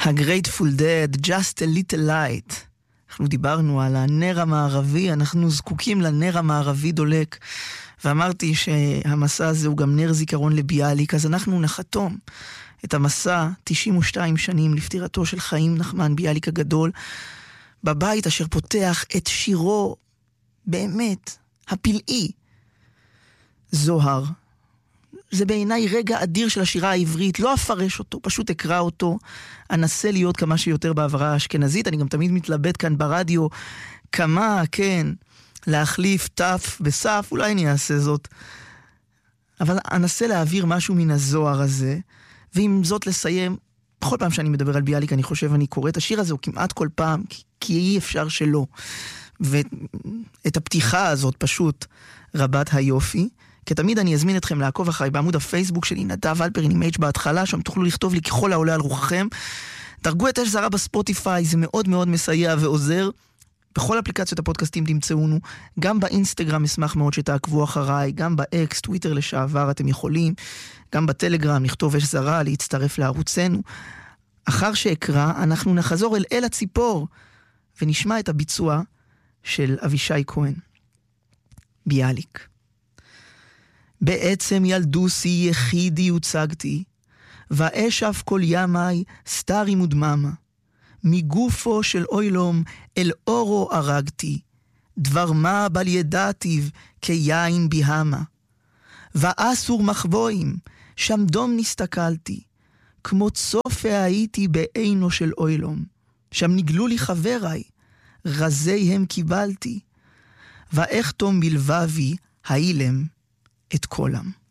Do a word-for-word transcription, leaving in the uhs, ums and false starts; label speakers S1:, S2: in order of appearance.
S1: ה-Grateful Dead, Just a Little Light. אנחנו דיברנו על הנר המערבי, אנחנו זקוקים לנר המערבי דולק, ואמרתי שהמסע הזה הוא גם נר זיכרון לביאליק, אז אנחנו נחתום את המסע תשעים ושתיים שנים לפטירתו של חיים נחמן ביאליק הגדול, בבית אשר פותח את שירו באמת הפלאי, זוהר. זה בעיניי רגע אדיר של השירה העברית, לא אפרש אותו, פשוט אקרא אותו, אנסה להיות כמה שיותר בעברה האשכנזית, אני גם תמיד מתלבט כאן ברדיו, כמה, כן, להחליף תף בסף, אולי אני אעשה זאת, אבל אנסה להעביר משהו מן הזוהר הזה, ועם זאת לסיים, בכל פעם שאני מדבר על ביאליק, אני חושב, אני קורא את השיר הזה, הוא כמעט כל פעם, כי אי אפשר שלא, ואת הפתיחה הזאת פשוט רבת היופי, כי תמיד אני אזמין אתכם לעקוב אחריי בעמוד הפייסבוק שלי, נדב אלפרין עם H בהתחלה, שם תוכלו לכתוב לי ככל העולה על רוחכם. דרגו את אש זרה בספוטיפיי, זה מאוד מאוד מסייע ועוזר. בכל אפליקציות הפודקאסטים תמצאונו, גם באינסטגרם אשמח מאוד שתעקבו אחריי, גם באקס, טוויטר לשעבר אתם יכולים, גם בטלגרם לכתוב אש זרה, להצטרף לערוצנו. אחר שאקרא, אנחנו נחזור אל אל הציפור, ונשמע את הביצוע של אבישי כהן. ביאליק. בעצם ילדוסי יחידי יוצגתי, ואשף כל ימי סתרי מודממה. מגופו של אוילום אל אורו הרגתי, דבר מה בל ידעתיו כיין ביהמה. ואסור מחבואים, שם דום נסתכלתי, כמו צופה הייתי בעינו של אוילום. שם נגלו לי חבריי, רזי הם קיבלתי, ואיכתום בלבבי האילם את קולם.